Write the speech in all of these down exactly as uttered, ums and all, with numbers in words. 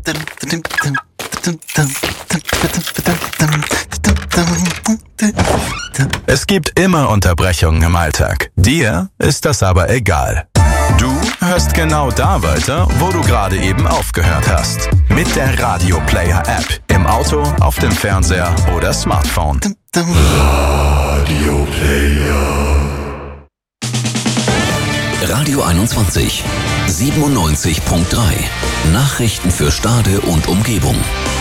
Es gibt immer Unterbrechungen im Alltag. Dir ist das aber egal. Du hörst genau da weiter, wo du gerade eben aufgehört hast. Mit der Radio Player App. Im Auto, auf dem Fernseher oder Smartphone. Radio Player. Radio einundzwanzig, siebenundneunzig Komma drei. Nachrichten für Stade und Umgebung.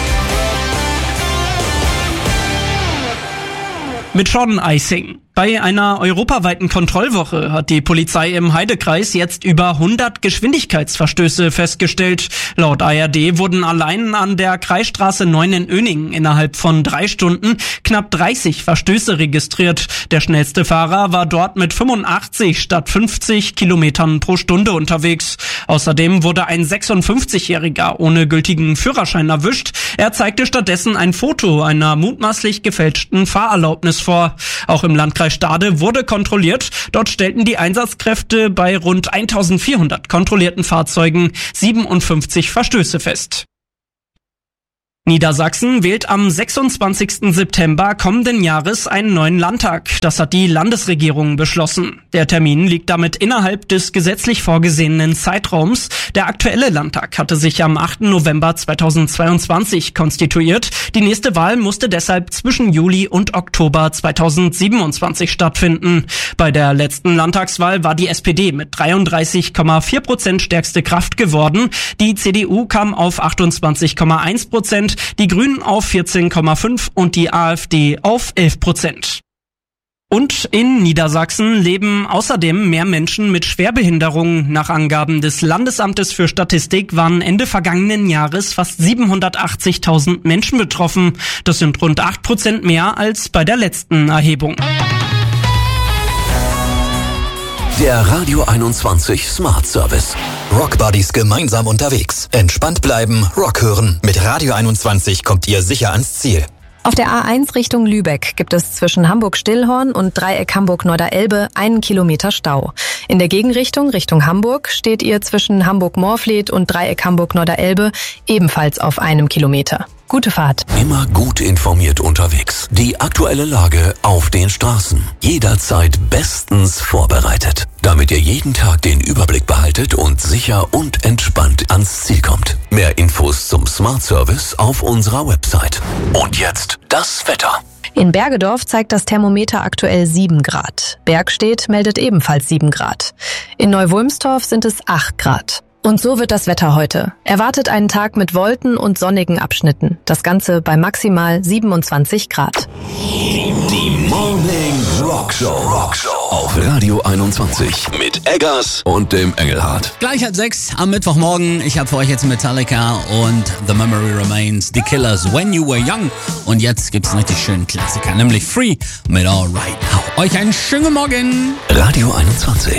Mit Sean Eising. Bei einer europaweiten Kontrollwoche hat die Polizei im Heidekreis jetzt über hundert Geschwindigkeitsverstöße festgestellt. Laut A R D wurden allein an der Kreisstraße neun in Oening innerhalb von drei Stunden knapp dreißig Verstöße registriert. Der schnellste Fahrer war dort mit fünfundachtzig statt fünfzig Kilometern pro Stunde unterwegs. Außerdem wurde ein sechsundfünfzigjähriger ohne gültigen Führerschein erwischt. Er zeigte stattdessen ein Foto einer mutmaßlich gefälschten Fahrerlaubnis vor. Auch im Landkreis Stade wurde kontrolliert. Dort stellten die Einsatzkräfte bei rund eintausendvierhundert kontrollierten Fahrzeugen siebenundfünfzig Verstöße fest. Niedersachsen wählt am sechsundzwanzigsten September kommenden Jahres einen neuen Landtag. Das hat die Landesregierung beschlossen. Der Termin liegt damit innerhalb des gesetzlich vorgesehenen Zeitraums. Der aktuelle Landtag hatte sich am achten November zweitausendzweiundzwanzig konstituiert. Die nächste Wahl musste deshalb zwischen Juli und Oktober zweitausendsiebenundzwanzig stattfinden. Bei der letzten Landtagswahl war die S P D mit dreiunddreißig Komma vier Prozent stärkste Kraft geworden. Die C D U kam auf achtundzwanzig Komma eins Prozent. Die Grünen auf vierzehn Komma fünf und die AfD auf elf Prozent. Und in Niedersachsen leben außerdem mehr Menschen mit Schwerbehinderung. Nach Angaben des Landesamtes für Statistik waren Ende vergangenen Jahres fast siebenhundertachtzigtausend Menschen betroffen. Das sind rund acht Prozent mehr als bei der letzten Erhebung. Der Radio einundzwanzig Smart Service. Rock Buddies gemeinsam unterwegs. Entspannt bleiben, Rock hören. Mit Radio einundzwanzig kommt ihr sicher ans Ziel. Auf der A eins Richtung Lübeck gibt es zwischen Hamburg-Stillhorn und Dreieck Hamburg-Neuder-Elbe einen Kilometer Stau. In der Gegenrichtung Richtung Hamburg steht ihr zwischen Hamburg-Moorfleet und Dreieck Hamburg-Neuder-Elbe ebenfalls auf einem Kilometer. Gute Fahrt. Immer gut informiert unterwegs. Die aktuelle Lage auf den Straßen. Jederzeit bestens vorbereitet. Damit ihr jeden Tag den Überblick behaltet und sicher und entspannt ans Ziel kommt. Mehr Infos zum Smart Service auf unserer Website. Und jetzt das Wetter. In Bergedorf zeigt das Thermometer aktuell sieben Grad. Bergstedt meldet ebenfalls sieben Grad. In Neuwulmstorf sind es acht Grad. Und so wird das Wetter heute. Erwartet einen Tag mit Wolken und sonnigen Abschnitten. Das Ganze bei maximal siebenundzwanzig Grad. Die Morning Rock Show. Rock Show auf Radio einundzwanzig mit Eggers und dem Engelhardt. Gleich halb sechs am Mittwochmorgen. Ich habe für euch jetzt Metallica und The Memory Remains, The Killers, When You Were Young. Und jetzt gibt's einen richtig schönen Klassiker, nämlich Free mit All Right Now. Euch einen schönen Morgen. Radio einundzwanzig.